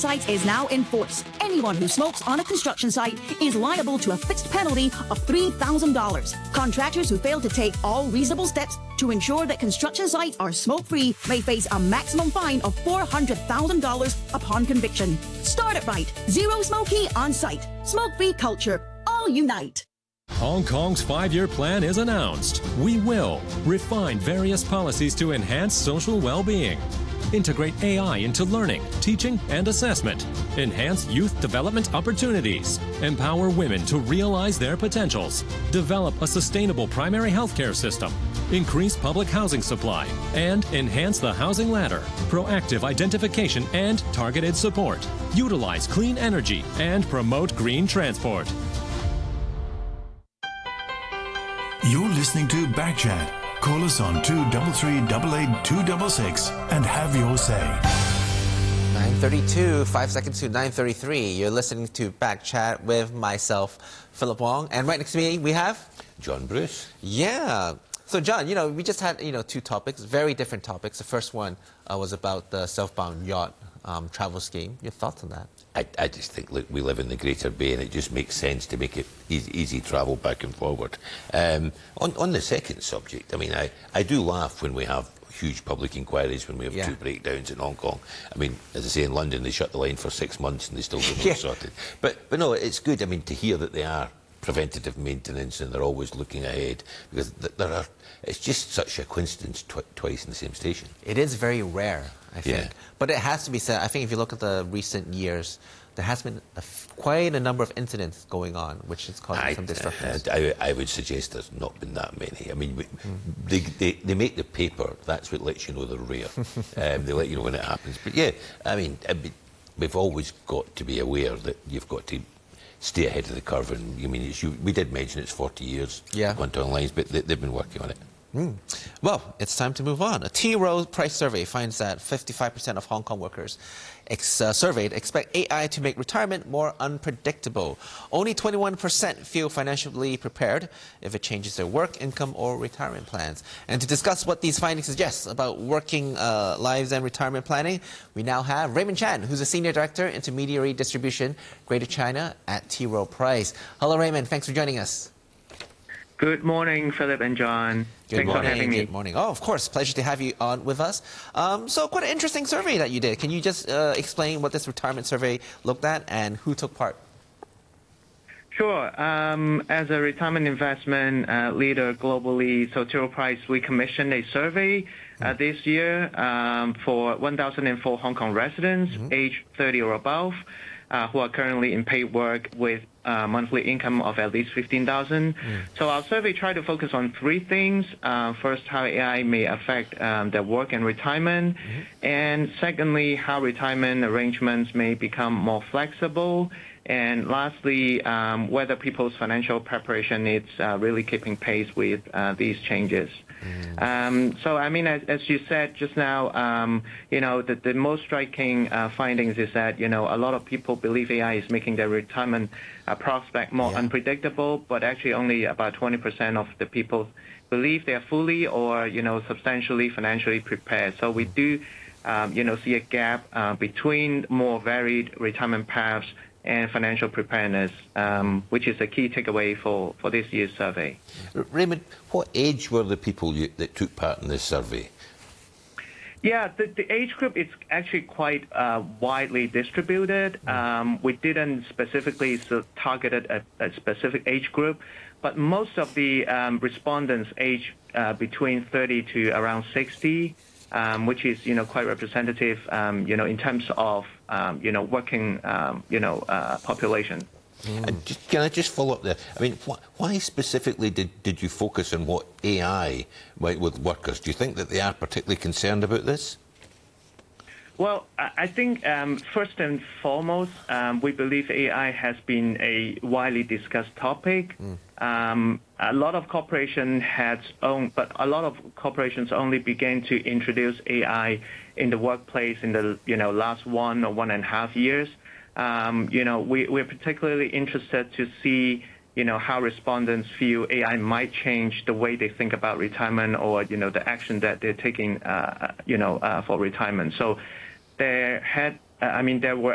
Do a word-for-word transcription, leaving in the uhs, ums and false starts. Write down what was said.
Sites is now in force. Anyone who smokes on a construction site is liable to a fixed penalty of three thousand dollars. Contractors who fail to take all reasonable steps to ensure that construction sites are smoke-free may face a maximum fine of four hundred thousand dollars upon conviction. Start it right. Zero smoky on site. Smoke-free culture. All unite. Hong Kong's five-year plan is announced. We will refine various policies to enhance social well-being. Integrate A I into learning, teaching, and assessment. Enhance youth development opportunities. Empower women to realize their potentials. Develop a sustainable primary healthcare system. Increase public housing supply. And enhance the housing ladder. Proactive identification and targeted support. Utilize clean energy and promote green transport. You're listening to Backchat. Call us on two three three, eight eight, two six six and have your say. nine thirty-two, five seconds to nine thirty-three. You're listening to Backchat with myself, Philip Wong. And right next to me, we have... John Bruce. Yeah. So, John, you know, we just had, you know, two topics, very different topics. The first one uh, was about the southbound yacht um, travel scheme. Your thoughts on that? I, I just think, look, we live in the Greater Bay and it just makes sense to make it easy, easy travel back and forward. Um, on, on the second subject, I mean, I, I do laugh when we have huge public inquiries, when we have yeah. two breakdowns in Hong Kong. I mean, as I say, in London, they shut the line for six months and they still don't yeah. sort it. But, but no, it's good, I mean, to hear that they are preventative maintenance and they're always looking ahead, because th there are, it's just such a coincidence tw twice in the same station. It is very rare, I think. Yeah. But it has to be said, I think if you look at the recent years, there has been a f quite a number of incidents going on, which is causing I, some disruptions. I, I, I would suggest there's not been that many. I mean, we, mm. they, they, they make the paper, that's what lets you know they're rare. um, they let you know when it happens. But yeah, I mean, I mean, we've always got to be aware that you've got to stay ahead of the curve. And I mean, it's, you, we did mention it's forty years, yeah. Guangdong Lines, but they, they've been working on it. Mm. Well, it's time to move on. A T. Rowe Price survey finds that fifty-five percent of Hong Kong workers ex uh, surveyed expect A I to make retirement more unpredictable. Only twenty-one percent feel financially prepared if it changes their work, income, or retirement plans. And to discuss what these findings suggest about working uh, lives and retirement planning, we now have Raymond Chan, who's a Senior Director, Intermediary Distribution, Greater China at T. Rowe Price. Hello, Raymond. Thanks for joining us. Good morning, Philip and John. Good Thanks morning. for having me. Good morning. Oh, of course. Pleasure to have you on with us. Um, so quite an interesting survey that you did. Can you just uh, explain what this retirement survey looked at and who took part? Sure. Um, as a retirement investment uh, leader globally, so T. Rowe Price, we commissioned a survey uh, this year um, for one thousand four Hong Kong residents mm-hmm. aged thirty or above uh, who are currently in paid work with Uh, monthly income of at least fifteen thousand. Mm. So our survey tried to focus on three things. Uh, first, how A I may affect um, their work and retirement. Mm-hmm. And secondly, how retirement arrangements may become more flexible. And lastly, um, whether people's financial preparation is uh, really keeping pace with uh, these changes. Mm. Um, so, I mean, as, as you said just now, um, you know, the, the most striking uh, findings is that, you know, a lot of people believe A I is making their retirement uh, prospect more yeah. unpredictable, but actually only about twenty percent of the people believe they are fully or, you know, substantially financially prepared. So we do, um, you know, see a gap uh, between more varied retirement paths and financial preparedness, um, which is a key takeaway for, for this year's survey. Raymond, what age were the people you, that took part in this survey? Yeah, the, the age group is actually quite uh, widely distributed. Um, we didn't specifically so targeted a, a specific age group, but most of the um, respondents age uh, between thirty to around sixty. Um, which is, you know, quite representative, um, you know, in terms of, um, you know, working, um, you know, uh, population. Mm. And just, can I just follow up there? I mean, wh why specifically did, did you focus on what A I might with workers? Do you think that they are particularly concerned about this? Well, I think um, first and foremost, um, we believe A I has been a widely discussed topic. Mm. Um, a lot of corporations has own, but a lot of corporations only began to introduce A I in the workplace in the you know last one or one and a half years. Um, you know, we, we're particularly interested to see you know how respondents feel A I might change the way they think about retirement or you know the action that they're taking uh, you know uh, for retirement. So there had, I mean, there were